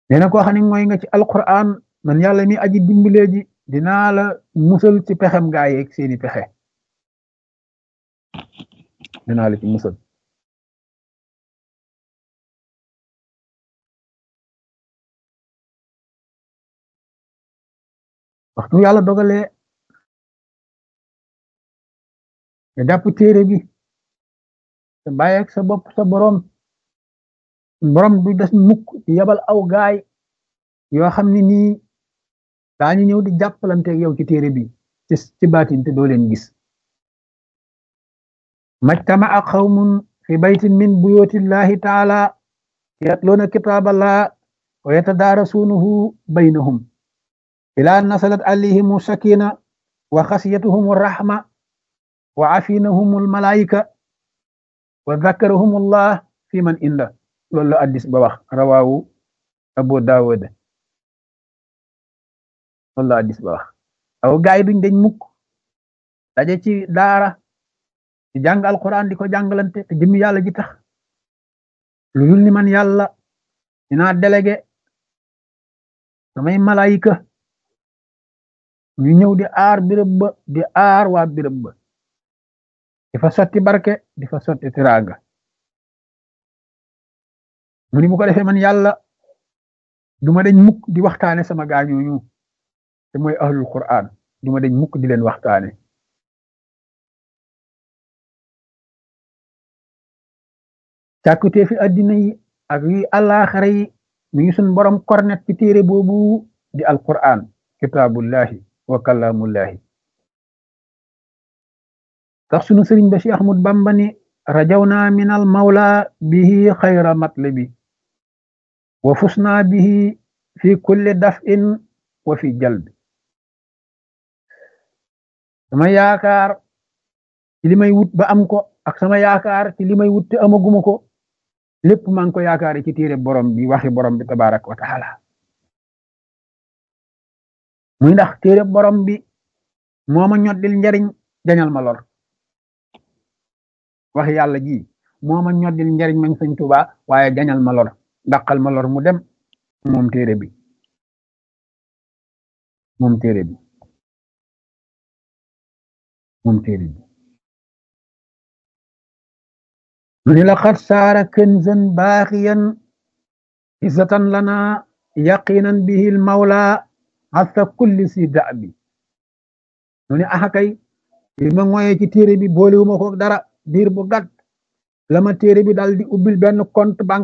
nee na koo xam ne mooy nga ci alquran man yàlla mi aji dimbalee ji dinaa la musal ci pexem gaa yeeg seeni pexe dinaa la ci musal waxtu yàlla dogalee nga jàpp téere bi te bàyyi ak sa bopp sa borom du des mukk di yabal aw gaay yoo xam ne nii daañu ñëw di jàppalanteeg yow ci téere bi ci baatin te doo leen gis majtama'a qawmun fi baytin min buyutillahi taala yatluuna kitaaballah wa yatadaarasuunahu baynahum ilaa nasalat alayhimu sakina wa xasiyatuhum rahma wa afinahum almalaika wa zakarahum allah fi man inda loolu la addis ba wax rawaawu abu daawud loolu la addis ba wax aw gaay duñ dañ mukk daje ci daara di jàng alquran di ko jàngalante te jëmmi yàlla ji tax lu dul ni man yàlla dinaa délégué samay malaayika ñu ñëw di aar birëb ba di aar waa birëb ba di fa sotti barke di fa sotti tiraanga mu ni bu ko defee man yàlla duma dañ mukk di waxtaane sama gaañooñu te mooy ahlul quran duma dañ mukk di leen waxtaane càkkutee fi addina yi ak yi àllaaxira yi mi ngi suñ borom kornet ci téere boobu di alquran kitaabullahi wa kalaamullahi tax sunu sëriñ ba Cheikh Ahmad Bamba ni rajawna min al mawla bihi xayra matlabi wa fusna bihi fi kulli daf'in wa fi jalbi sama yaakaar ci li may wut ba am ko ak sama yaakaar ci li may wut te amaguma ko lépp maa ngi ko yaakaare ci téere borom bi waxi borom bi tabaraka wa taala muy ndax téere borom bi moo ma ñoddil njariñ jañal ma lor wax yàlla ji moo ma ñoddil njariñ mañ Sëñ Tuubaa waaye jañal ma lor dàqal ma lor mu dem moom téere bi moom téere bi moom téere bi mu ni laqad saara kanzan baaxiyan izzatan lana yaqinan bihi al mawla hasa kulli si da'bi mu ni axakay li ma ngoyee ci téere bi boolewuma ko dara diir bu gàtt la ma téere bi daal di ubbil benn compte banque